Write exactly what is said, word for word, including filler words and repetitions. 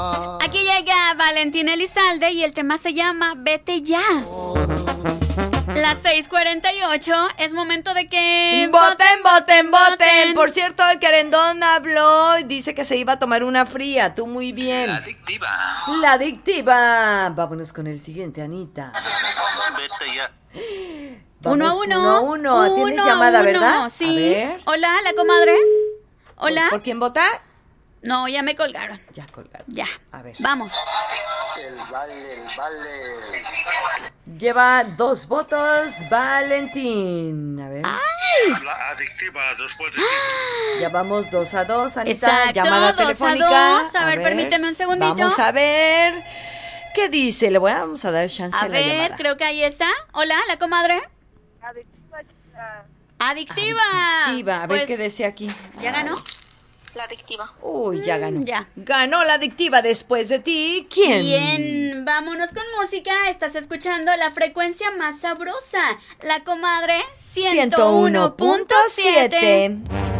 Aquí llega Valentina Elizalde y el tema se llama Vete Ya. Las seis cuarenta y ocho, es momento de que... ¡Voten, voten, voten! Por cierto, el querendón habló y dice que se iba a tomar una fría. Tú muy bien. La adictiva. La adictiva. Vámonos con el siguiente, Anita. Vete ya. Uno a Vamos uno. uno a uno. Tienes Uno a llamada, uno, ¿verdad? Sí. A ver. Hola, la comadre. Hola. ¿Por, ¿Por quién vota? No, ya me colgaron. Ya colgaron. Ya. A ver. Vamos. El baile, el baile. Lleva dos votos, Valentín. A ver. ¡Ay! La adictiva después de ti. Ya vamos dos a dos, Anita. Exacto, Llamada dos a telefónica. dos. A ver, permíteme un segundito. Vamos a ver. ¿Qué dice? Le voy a, vamos a dar chance A a la ver, llamada. creo que ahí está. Hola, la comadre. Adictiva. chica. Adictiva. Adictiva. A ver Pues, qué decía aquí. ¿Ya ganó? La adictiva. Uy, ya ganó. Mm, ya. Ganó la adictiva después de ti. ¿Quién? Bien, vámonos con música. Estás escuchando la frecuencia más sabrosa. La comadre ciento uno punto siete.